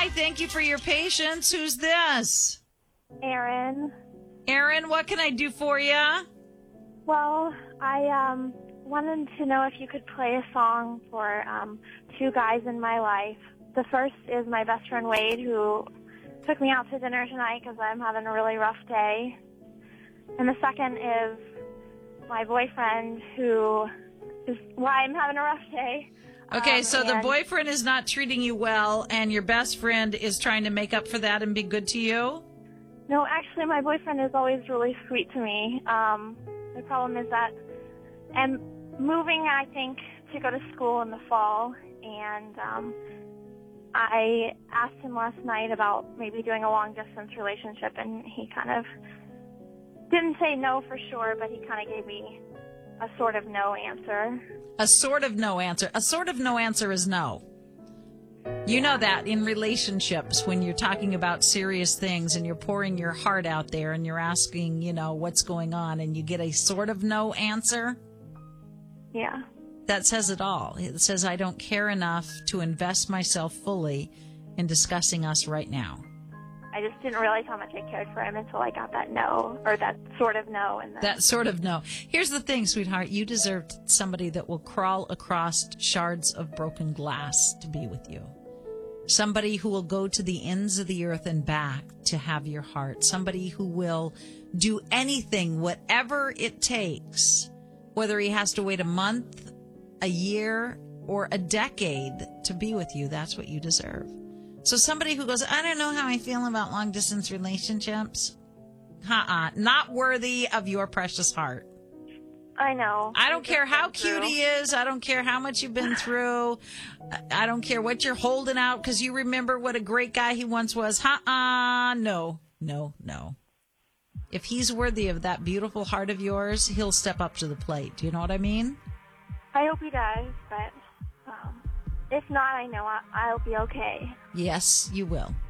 Hi, thank you for your patience. Who's this? Aaron. Aaron, what can I do for you? Well, I wanted to know if you could play a song for two guys in my life. The first is my best friend Wade, who took me out to dinner tonight because I'm having a really rough day. And the second is my boyfriend, who is why I'm having a rough day. Okay, so the boyfriend is not treating you well, and your best friend is trying to make up for that and be good to you? No, actually, my boyfriend is always really sweet to me. The problem is that I'm moving, I think, to go to school in the fall, and I asked him last night about maybe doing a long-distance relationship, and he kind of didn't say no for sure, but he kind of gave me a sort of no answer. A sort of no answer. A sort of no answer is no. You know that in relationships, when you're talking about serious things and you're pouring your heart out there and you're asking, what's going on, and you get a sort of no answer. Yeah. That says it all. It says, I don't care enough to invest myself fully in discussing us right now. I just didn't realize how much I cared for him until I got that no, or that sort of no. And then... That sort of no. Here's the thing, sweetheart. You deserve somebody that will crawl across shards of broken glass to be with you. Somebody who will go to the ends of the earth and back to have your heart. Somebody who will do anything, whatever it takes, whether he has to wait a month, a year, or a decade to be with you. That's what you deserve. So somebody who goes, I don't know how I feel about long-distance relationships. Not worthy of your precious heart. I know. I don't care how cute he is. I don't care how much you've been through. I don't care what you're holding out because you remember what a great guy he once was. No. If he's worthy of that beautiful heart of yours, he'll step up to the plate. Do you know what I mean? I hope he does, but if not, I know I'll be okay. Yes, you will.